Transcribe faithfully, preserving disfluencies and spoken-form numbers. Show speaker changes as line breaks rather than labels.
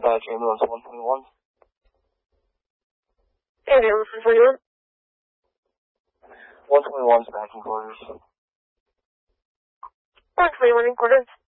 dispatch ambulance one twenty-one.
Ambulance one twenty-one.
one twenty-one's back in quarters.
one twenty-one in quarters.